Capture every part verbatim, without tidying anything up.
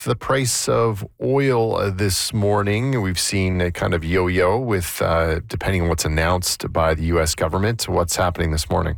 the price of oil uh, this morning. We've seen a kind of yo-yo with, uh, depending on what's announced by the U S government. What's happening this morning?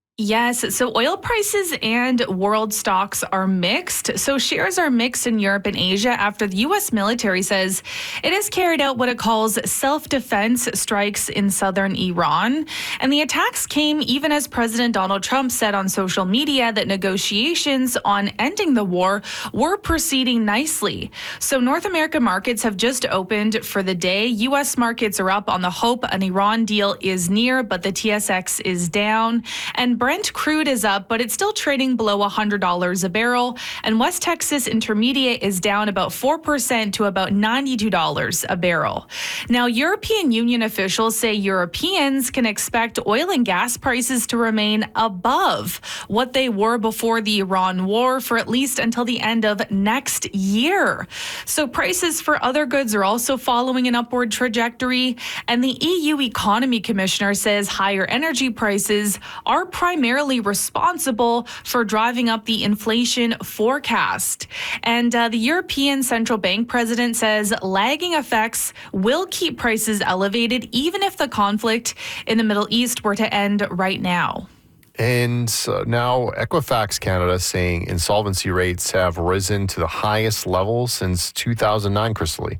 Yes, so oil prices and world stocks are mixed. So shares are mixed in Europe and Asia after the U S military says it has carried out what it calls self-defense strikes in southern Iran. And the attacks came even as President Donald Trump said on social media that negotiations on ending the war were proceeding nicely. So North American markets have just opened for the day. U S markets are up on the hope an Iran deal is near, but the T S X is down. And Brent crude is up, but it's still trading below one hundred dollars a barrel. And West Texas Intermediate is down about four percent to about ninety-two dollars a barrel. Now, European Union officials say Europeans can expect oil and gas prices to remain above what they were before the Iran war for at least until the end of next year. So prices for other goods are also following an upward trajectory. And the E U Economy Commissioner says higher energy prices are primarily primarily responsible for driving up the inflation forecast. And uh, the European Central Bank president says lagging effects will keep prices elevated even if the conflict in the Middle East were to end right now. And uh, now Equifax Canada saying insolvency rates have risen to the highest level since two thousand nine, Crystalie.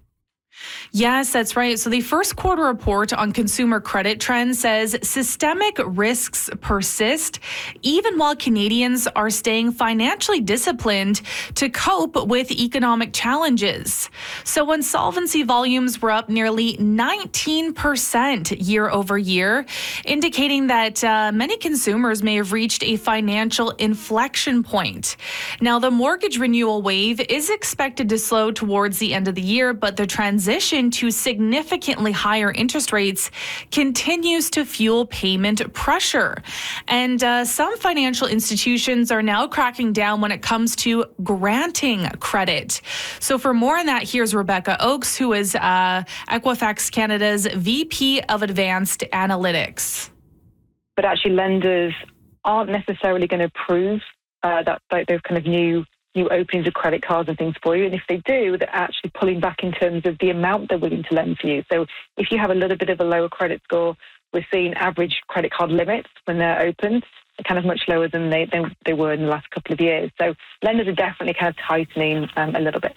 Yes, that's right. So the first quarter report on consumer credit trends says systemic risks persist, even while Canadians are staying financially disciplined to cope with economic challenges. So insolvency volumes were up nearly nineteen percent year over year, indicating that uh, many consumers may have reached a financial inflection point. Now, the mortgage renewal wave is expected to slow towards the end of the year, but the transition to significantly higher interest rates continues to fuel payment pressure. And uh, some financial institutions are now cracking down when it comes to granting credit. So for more on that, here's Rebecca Oakes, who is uh, Equifax Canada's V P of Advanced Analytics. But actually lenders aren't necessarily going to approve uh, that, that those kind of new new openings of credit cards and things for you. And if they do, they're actually pulling back in terms of the amount they're willing to lend for you. So if you have a little bit of a lower credit score, we're seeing average credit card limits when they're opened are kind of much lower than they, than they were in the last couple of years. So lenders are definitely kind of tightening um, a little bit.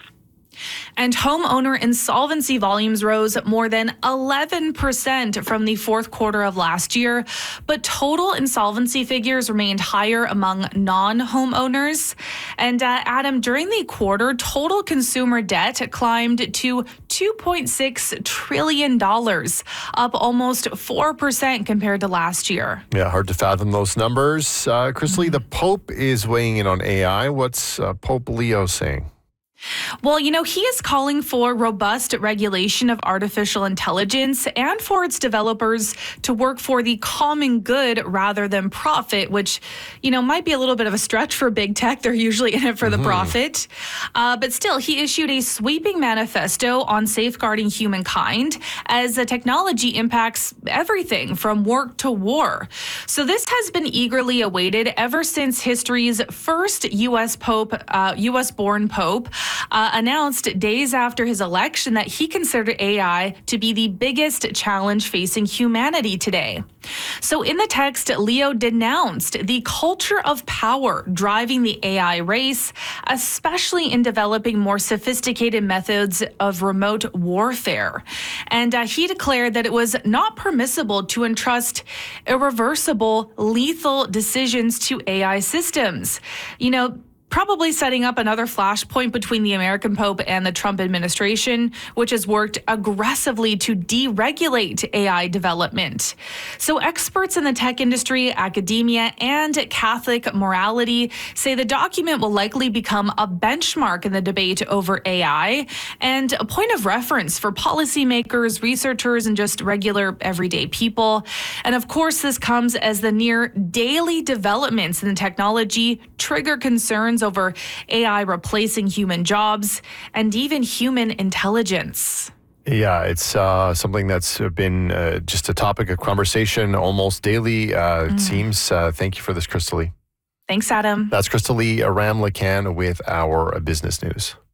And homeowner insolvency volumes rose more than eleven percent from the fourth quarter of last year, but total insolvency figures remained higher among non-homeowners. And uh, Adam, during the quarter, total consumer debt climbed to two point six trillion dollars, up almost four percent compared to last year. Yeah, hard to fathom those numbers. Uh, Crystalie, mm-hmm. The Pope is weighing in on A I. What's uh, Pope Leo saying? Well, you know, he is calling for robust regulation of artificial intelligence and for its developers to work for the common good rather than profit, which, you know, might be a little bit of a stretch for big tech. They're usually in it for mm-hmm. the profit. Uh, but still, he issued a sweeping manifesto on safeguarding humankind as the technology impacts everything from work to war. So this has been eagerly awaited ever since history's first U S Pope, uh, U S-born Pope, Uh, announced days after his election that he considered A I to be the biggest challenge facing humanity today. So in the text, Leo denounced the culture of power driving the A I race, especially in developing more sophisticated methods of remote warfare. And uh, he declared that it was not permissible to entrust irreversible, lethal decisions to A I systems. You know, probably setting up another flashpoint between the American Pope and the Trump administration, which has worked aggressively to deregulate A I development. So experts in the tech industry, academia, and Catholic morality say the document will likely become a benchmark in the debate over A I and a point of reference for policymakers, researchers, and just regular everyday people. And of course, this comes as the near daily developments in the technology trigger concerns over A I replacing human jobs and even human intelligence. Yeah, it's uh, something that's been uh, just a topic of conversation almost daily, uh, mm. it seems. Uh, thank you for this, Crystalie. Thanks, Adam. That's Crystalie Ramlakan with our business news.